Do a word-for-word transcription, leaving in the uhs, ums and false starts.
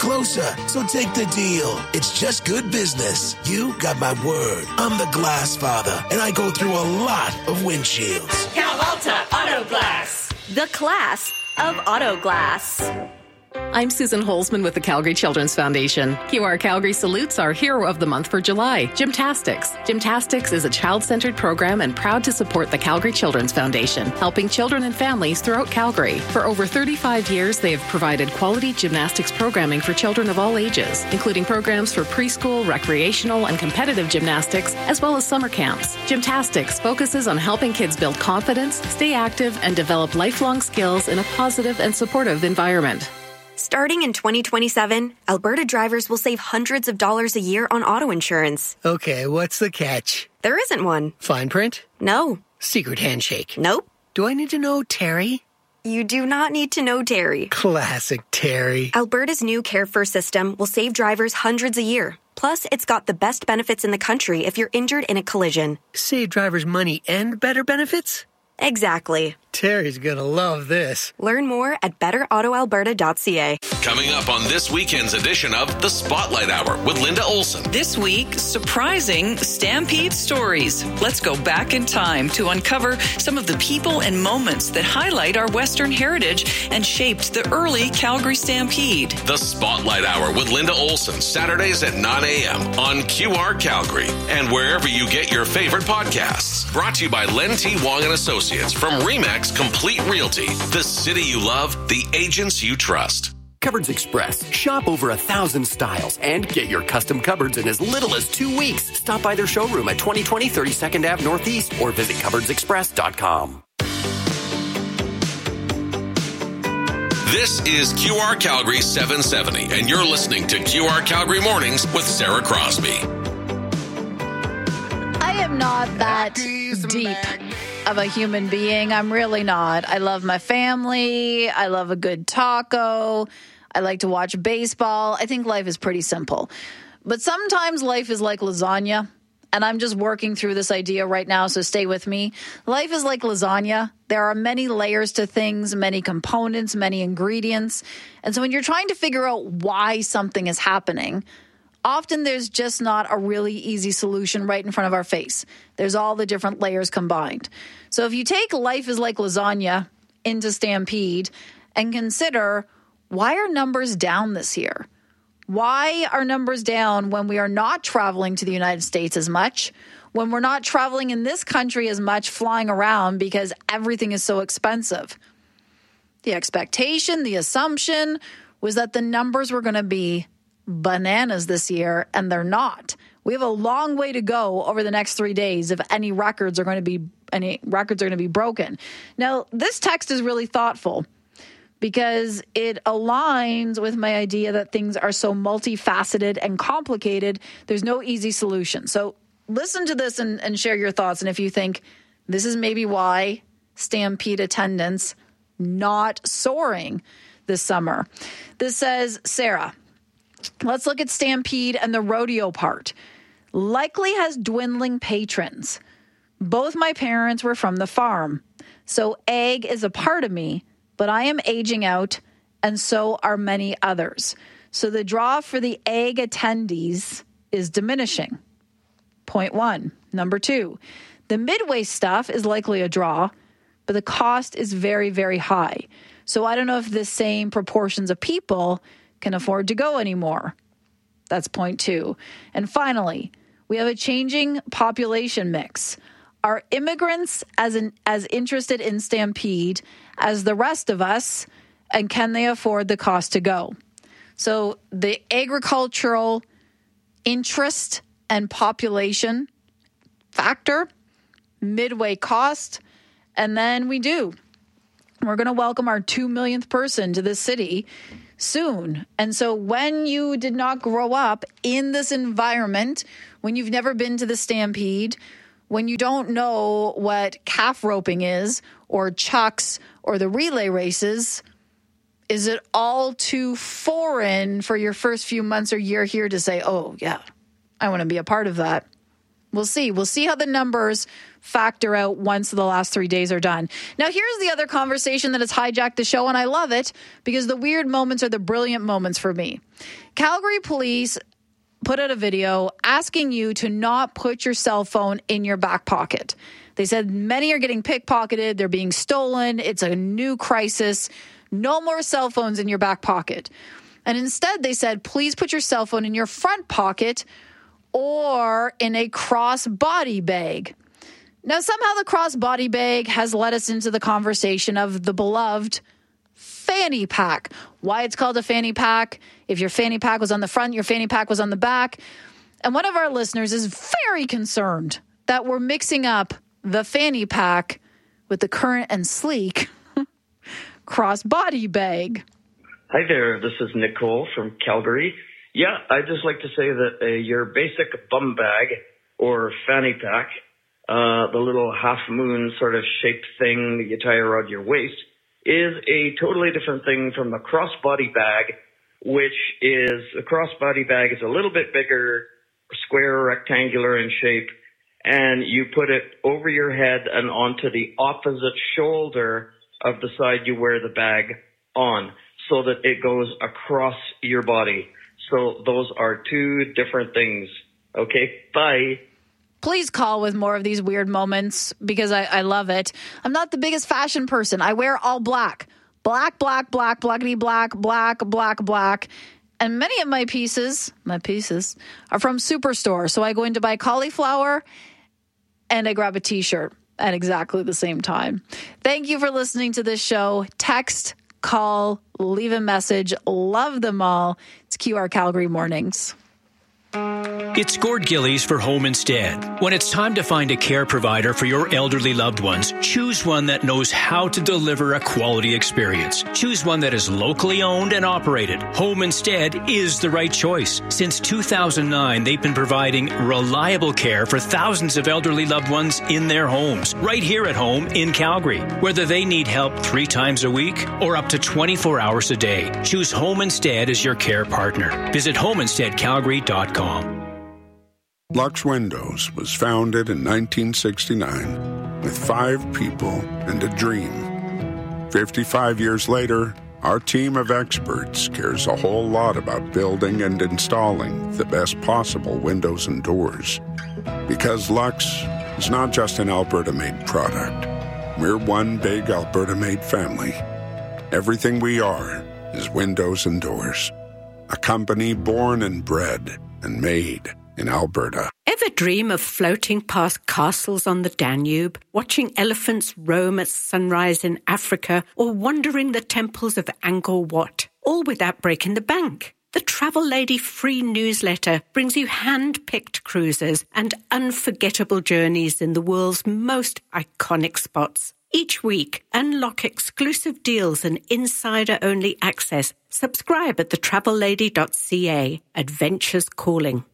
closer. So take the deal. It's just good business. You got my word. I'm the glass father, and I go through a lot of windshields. Cal-Alta Auto Glass. The class of auto glass. I'm Susan Holzman with the Calgary Children's Foundation. Q R Calgary salutes our hero of the month for July, Gymtastics. Gymtastics is a child-centered program and proud to support the Calgary Children's Foundation, helping children and families throughout Calgary. For over thirty-five years, they have provided quality gymnastics programming for children of all ages, including programs for preschool, recreational, and competitive gymnastics, as well as summer camps. Gymtastics focuses on helping kids build confidence, stay active, and develop lifelong skills in a positive and supportive environment. Starting in twenty twenty-seven, Alberta drivers will save hundreds of dollars a year on auto insurance. Okay, what's the catch? There isn't one. Fine print? No. Secret handshake? Nope. Do I need to know Terry? You do not need to know Terry. Classic Terry. Alberta's new Care First system will save drivers hundreds a year. Plus, it's got the best benefits in the country if you're injured in a collision. Save drivers money and better benefits? Exactly. Terry's gonna love this. Learn more at better auto alberta dot c a. Coming up on this weekend's edition of the Spotlight Hour with Linda Olson. This week, surprising Stampede stories. Let's go back in time to uncover some of the people and moments that highlight our Western heritage and shaped the early Calgary Stampede. The Spotlight Hour with Linda Olson, Saturdays at nine a.m. on Q R Calgary and wherever you get your favorite podcasts. Brought to you by Len T. Wong and Associates from Remax Complete Realty. The city you love, the agents you trust. Cupboards Express. Shop over a thousand styles and get your custom cupboards in as little as two weeks. Stop by their showroom at twenty twenty thirty-second Avenue Northeast or visit cupboards express dot com. This is Q R Calgary seven seventy, and you're listening to Q R Calgary Mornings with Sarah Crosby. I am not that deep of a human being. I'm really not. I love my family. I love a good taco. I like to watch baseball. I think life is pretty simple. But sometimes life is like lasagna, and I'm just working through this idea right now, so stay with me. Life is like lasagna. There are many layers to things, many components, many ingredients. And so when you're trying to figure out why something is happening, often there's just not a really easy solution right in front of our face. There's all the different layers combined. So if you take life is like lasagna into Stampede and consider, why are numbers down this year? Why are numbers down when we are not traveling to the United States as much, when we're not traveling in this country as much, flying around because everything is so expensive? The expectation, the assumption was that the numbers were going to be bananas this year, and they're not. We have a long way to go over the next three days if any records are going to be any records are going to be broken. Now, this text is really thoughtful because it aligns with my idea that things are so multifaceted and complicated. There's no easy solution. So listen to this and, and share your thoughts. And if you think this is maybe why Stampede attendance not soaring this summer. This says, Sarah, let's look at Stampede and the rodeo part. Likely has dwindling patrons. Both my parents were from the farm, so ag is a part of me, but I am aging out, and so are many others. So the draw for the ag attendees is diminishing. Point one. Number two, the midway stuff is likely a draw, but the cost is very, very high. So I don't know if the same proportions of people can afford to go anymore. That's point two. And finally, we have a changing population mix. Are immigrants as in, as interested in Stampede as the rest of us, and can they afford the cost to go? So the agricultural interest and population factor, midway cost, and then we do. We're going to welcome our two millionth person to this city soon. And so when you did not grow up in this environment, when you've never been to the Stampede, when you don't know what calf roping is or chucks or the relay races, is it all too foreign for your first few months or year here to say, oh, yeah, I want to be a part of that? We'll see. We'll see how the numbers factor out once the last three days are done. Now, here's the other conversation that has hijacked the show, and I love it because the weird moments are the brilliant moments for me. Calgary police put out a video asking you to not put your cell phone in your back pocket. They said many are getting pickpocketed. They're being stolen. It's a new crisis. No more cell phones in your back pocket. And instead, they said, please put your cell phone in your front pocket or in a cross-body bag. Now, somehow the cross-body bag has led us into the conversation of the beloved fanny pack. Why it's called a fanny pack. If your fanny pack was on the front, your fanny pack was on the back. And one of our listeners is very concerned that we're mixing up the fanny pack with the current and sleek cross-body bag. Hi there, this is Nicole from Calgary. Yeah, I'd just like to say that uh, your basic bum bag or fanny pack, uh, the little half-moon sort of shaped thing that you tie around your waist, is a totally different thing from the crossbody bag, which is, a crossbody bag is a little bit bigger, square, rectangular in shape, and you put it over your head and onto the opposite shoulder of the side you wear the bag on, so that it goes across your body. So those are two different things. Okay, bye. Please call with more of these weird moments because I, I love it. I'm not the biggest fashion person. I wear all black. Black, black, black, blackity black, black, black, black. And many of my pieces, my pieces, are from Superstore. So I go in to buy cauliflower and I grab a t-shirt at exactly the same time. Thank you for listening to this show. Text, call, leave a message. Love them all. It's Q R Calgary Mornings. It's Gord Gillies for Home Instead. When it's time to find a care provider for your elderly loved ones, choose one that knows how to deliver a quality experience. Choose one that is locally owned and operated. Home Instead is the right choice. Since two thousand nine, they've been providing reliable care for thousands of elderly loved ones in their homes, right here at home in Calgary. Whether they need help three times a week or up to twenty-four hours a day, choose Home Instead as your care partner. Visit home instead calgary dot com. Lux Windows was founded in nineteen sixty-nine with five people and a dream. fifty-five years later, our team of experts cares a whole lot about building and installing the best possible windows and doors. Because Lux is not just an Alberta-made product. We're one big Alberta-made family. Everything we are is windows and doors. A company born and bred and made in Alberta. Ever dream of floating past castles on the Danube, watching elephants roam at sunrise in Africa, or wandering the temples of Angkor Wat, all without breaking the bank? The Travel Lady free newsletter brings you hand-picked cruises and unforgettable journeys in the world's most iconic spots. Each week, unlock exclusive deals and insider-only access. Subscribe at the travel lady dot c a. Adventures calling.